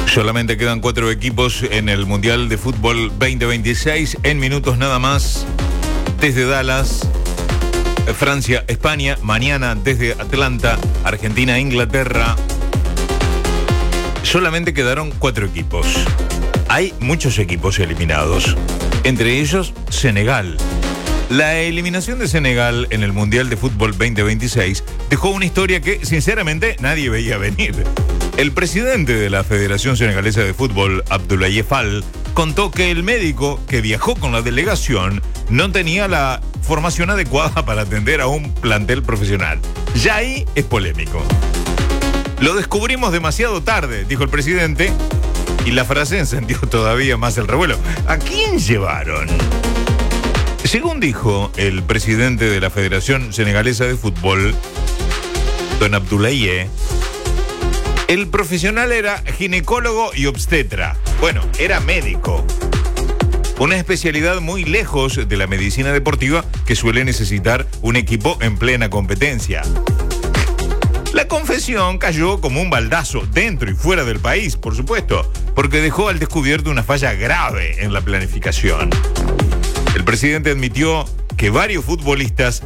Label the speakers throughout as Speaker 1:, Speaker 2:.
Speaker 1: Solamente quedan 4 equipos en el Mundial de Fútbol 2026. En minutos nada más, desde Dallas, Francia, España. Mañana desde Atlanta, Argentina, Inglaterra. Solamente quedaron 4 equipos. Hay muchos equipos eliminados, entre ellos Senegal. La eliminación de Senegal en el Mundial de Fútbol 2026 dejó una historia que, sinceramente, nadie veía venir. El presidente de la Federación Senegalesa de Fútbol, Abdoulaye Fall, contó que el médico que viajó con la delegación no tenía la formación adecuada para atender a un plantel profesional. Ya ahí es polémico. Lo descubrimos demasiado tarde, dijo el presidente, y la frase encendió todavía más el revuelo. ¿A quién llevaron? Según dijo el presidente de la Federación Senegalesa de Fútbol, don Abdoulaye, el profesional era ginecólogo y obstetra. Bueno, era médico. Una especialidad muy lejos de la medicina deportiva que suele necesitar un equipo en plena competencia. La confesión cayó como un baldazo dentro y fuera del país, por supuesto, porque dejó al descubierto una falla grave en la planificación. El presidente admitió que varios futbolistas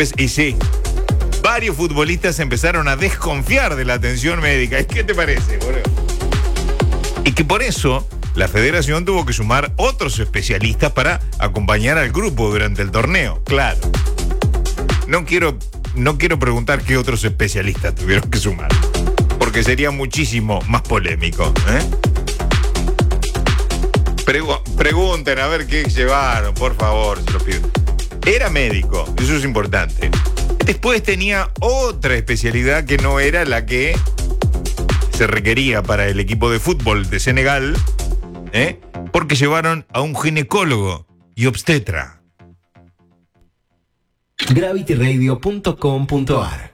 Speaker 1: empezaron a desconfiar de la atención médica. ¿Qué te parece, boludo? Y que por eso la federación tuvo que sumar otros especialistas para acompañar al grupo durante el torneo. Claro. No quiero preguntar qué otros especialistas tuvieron que sumar, porque sería muchísimo más polémico, ¿eh? Pregunten a ver qué llevaron, por favor, se lo pido. Era médico, eso es importante. Después tenía otra especialidad que no era la que se requería para el equipo de fútbol de Senegal, porque llevaron a un ginecólogo y obstetra.
Speaker 2: gravityradio.com.ar